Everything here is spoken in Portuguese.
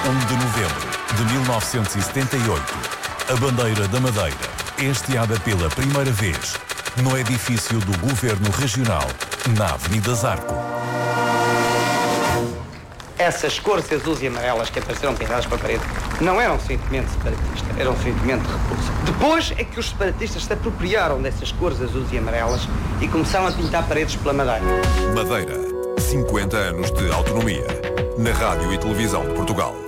1 de novembro de 1978, a bandeira da Madeira é hasteada pela primeira vez no edifício do Governo Regional, na Avenida Zarco. Essas cores azuis e amarelas que apareceram pintadas para a parede não eram sentimento separatista, eram sentimento de repulsa. Depois é que os separatistas se apropriaram dessas cores azuis e amarelas e começaram a pintar paredes pela Madeira. Madeira, 50 anos de autonomia, na Rádio e Televisão de Portugal.